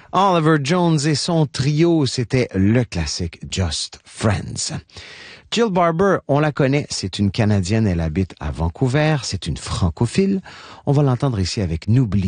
Oliver Jones et son trio, c'était le classique Just Friends. Jill Barber, on la connaît, c'est une Canadienne, elle habite à Vancouver, c'est une francophile. On va l'entendre ici avec N'oublie